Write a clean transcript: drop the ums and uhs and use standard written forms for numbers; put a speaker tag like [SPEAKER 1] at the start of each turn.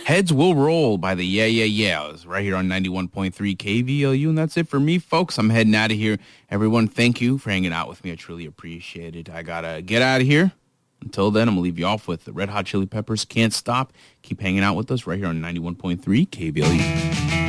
[SPEAKER 1] Heads Will Roll by the Yeah Yeah Yeahs right here on 91.3 KVLU. And that's it for me, folks. I'm heading out of here. Everyone, thank you for hanging out with me. I truly appreciate it. I got to get out of here. Until then, I'm going to leave you off with the Red Hot Chili Peppers, Can't Stop. Keep hanging out with us right here on 91.3 KVLU.